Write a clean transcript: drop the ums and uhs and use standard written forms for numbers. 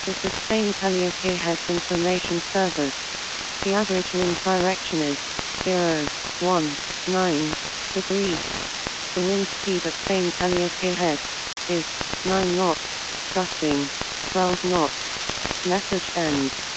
This is Spain Calliope Heads Information Service. The average wind direction is 019 degrees. The wind speed at Spain Calliope Heads is 9 knots, gusting 12 knots. Message ends.